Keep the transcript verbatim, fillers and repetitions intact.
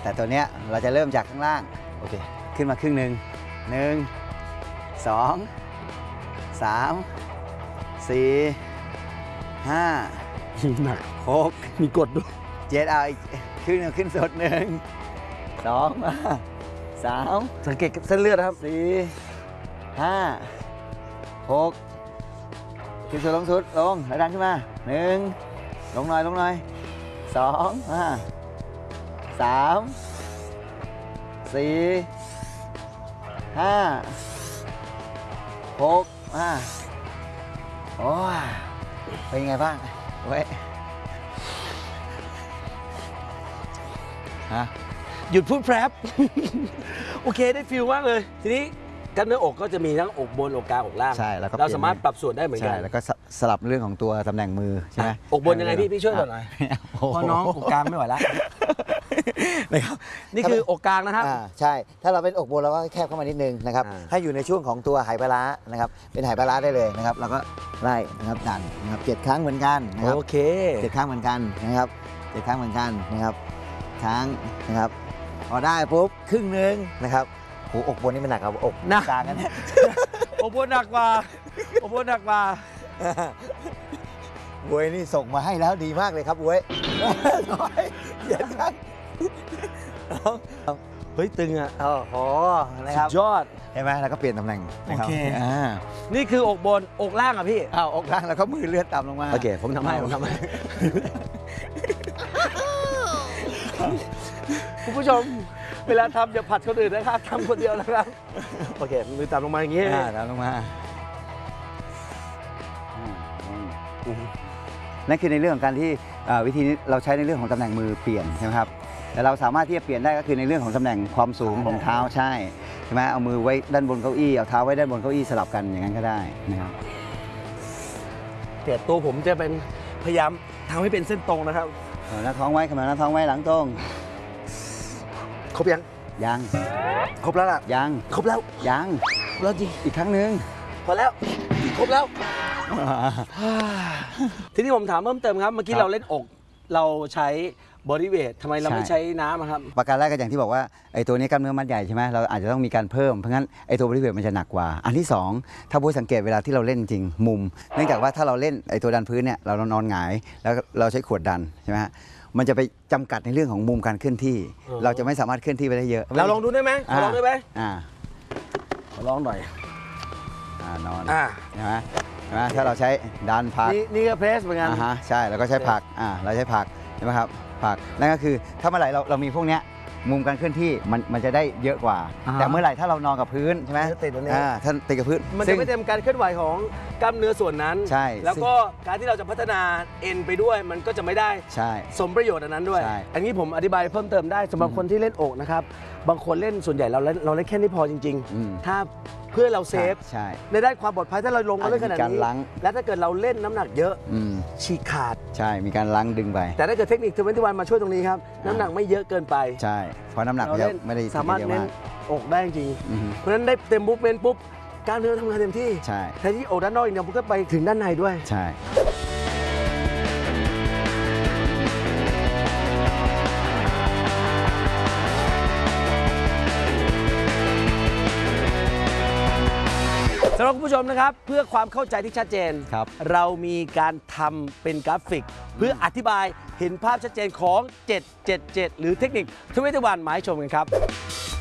แต่ตัวเนี้ยเราจะเริ่มจากข้างล่างโอเคขึ้นมาครึ่งหนึ่งหนึ่งสองสามสี่ห้าหนักหกมีกดด้วยเจ็ดเอาอีกครึ่งหนึ่งขึ้นสดหนึ่งสองมาสามสังเกตเส้นเลือดนะครับสี่ห้าหกขึ้นสุดลงสุดลงแล้วดันขึ้นมาหนึ่งลงหน่อยลงหน่อยสองมาสามสี่ห้าหกมาโอ้ยเป็นไงบ้างเว้ยฮะหยุดพูดแพรบ โอเคได้ฟิลมากเลยทีนี้กล้ามเนื้ออกก็จะมีทั้งอกบนอกกลางอกล่างใช่แล้วก็เราสามารถปรับส่วนได้เหมือนกันใช่แล้วก็สลับเรื่องของตัวตำแหน่งมือใช่ไหมอกบนยังไงพี่พี่ช่วยหน่อยเพราะน้องอกกลางไม่ไหวแล้วนะครับนี่คืออกกลางนะครับใช่ถ้าเราเป็นอกบนเราก็แคบเข้ามานิดนึงนะครับถ้าอยู่ในช่วงของตัวไหปลาร้านะครับเป็นไหปลาร้าได้เลยนะครับเราก็ไล่นะครับดันนะครับเจ็ดครั้งเหมือนกันนะครับโอเคเจ็ดครั้งเหมือนกันนะครับเจ็ดครั้งเหมือนกันนะครับครั้งนะครับพอได้ปุ๊บครึ่งหนึ่งนะครับโอ้อกบนนี่มันหนักครับอกกลางกันอกบนหนักกว่าอกบนหนักกว่าบวยนี่ส่งมาให้แล้วดีมากเลยครับบวยน้อยเย็นครับเฮ้ยตึงอ่ะโอ้โหนะครับยอดเห็นไหมแล้วก็เปลี่ยนตำแหน่งโอเคนี่คืออกบนอกล่างอ่ะพี่อ้าวอกล่างแล้วก็มือเลื่อนต่ำลงมาโอเคผมทำให้ผมทำให้คุณผู้ชมเวลาทำอย่าผัดคนอื่นนะครับทำคนเดียวนะครับโอเคมือต่ำลงมาอย่างนี้ต่ำลงมานั่นคือในเรื่องของการที่วิธีนี้เราใช้ในเรื่องของตำแหน่งมือเปลี่ยนใช่ไหมครับแต่เราสามารถที่จะเปลี่ยนได้ก็คือในเรื่องของตำแหน่งความสูงของเท้าใช่ใช่ไหมเอามือไว้ด้านบนเก้าอี้เอาเท้าไว้ด้านบนเก้าอี้สลับกันอย่างนั้นก็ได้นะครับแต่ตัวผมจะเป็นพยายามทำให้เป็นเส้นตรงนะครับหน้าท้องไว้ขนาดหน้าท้องไว้หลังตรงครบยังยังครบแล้วล่ะยังครบแล้วยังครบแล้วจริงอีกครั้งหนึ่งพอแล้วครบแล้วทีนี้ผมถามเพิ่มเติมครับเมื่อกี้เราเล่นอกเราใช้บอดี้เวททำไมเราไม่ใช้น้ำครับประการแรกก็อย่างที่บอกว่าไอ้ตัวนี้กล้ามเนื้อมัดใหญ่ใช่ไหมเราอาจจะต้องมีการเพิ่มเพราะงั้นไอ้ตัวบอดี้เวทมันจะหนักกว่าอันที่สองถ้าผู้สังเกตเวลาที่เราเล่นจริงมุมเนื่องจากว่าถ้าเราเล่นไอ้ตัวดันพื้นเนี่ยเรานอนหงายแล้วเราใช้ขวดดันใช่ไหมฮะมันจะไปจำกัดในเรื่องของมุมการเคลื่อนที่เราจะไม่สามารถเคลื่อนที่ไปได้เยอะเราลองดูได้ไหมลองได้ไหมอ่าลองหน่อยอ่านอนอ่าใช่ไหมใช่ไหมถ้าเราใช้ดันพักนี่ก็เพรสเหมือนกันอ่าฮะใช่แล้วก็ใช้ผักอ่าเราใช้ผักใช่ไหมครับผักนั่นก็คือถ้าเมื่อไหร่เราเรามีพวกเนี้ยมุมการเคลื่อนที่มันมันจะได้เยอะกว่าแต่เมื่อไหร่ถ้าเรานอนกับพื้นใช่ไหมติดตรงนี้ถ้าติดกับพื้นมันจะไม่เต็มการเคลื่อนไหวของกล้ามเนื้อส่วนนั้นใช่แล้วก็การที่เราจะพัฒนาเอ็นไปด้วยมันก็จะไม่ได้ใช่สมประโยชน์อันนั้นด้วยอันนี้ผมอธิบายเพิ่มเติมได้สำหรับคนที่เล่นอกนะครับบางคนเล่นส่วนใหญ่เราเล่นเราเล่นแค่นี้พอจริงๆถ้าเพื่อเราเซฟในด้านความปลอดภัยถ้าเราลงมาเล่นขนาดนี้และถ้าเกิดเราเล่นน้ำหนักเยอะฉีกขาดใช่มีการล้างดึงไปแต่ถ้าเกิดเทคนิคทเวนตี้วันมาช่วยตรงนี้ครับน้ำหนักไม่เยอะเกินไปใช่เพราะน้ำหนักไม่ได้สามารถเน้นอกได้จริงเพราะฉะนั้นได้เต็มบุ๊กเมนปุ๊บกล้ามเนื้อทำงานเต็มที่ใช่แทนที่อกด้านนอกอย่างเดียวก็ไปถึงด้านในด้วยใช่สำหรับคุณผู้ชมนะครับเพื่อความเข้าใจที่ชัดเจนเรามีการทำเป็นกราฟิกเพื่ออธิบายเห็นภาพชัดเจนของเจ็ด เจ็ด เจ็ดหรือเทคนิคทเวนตี้วันมาให้ชมกันครับ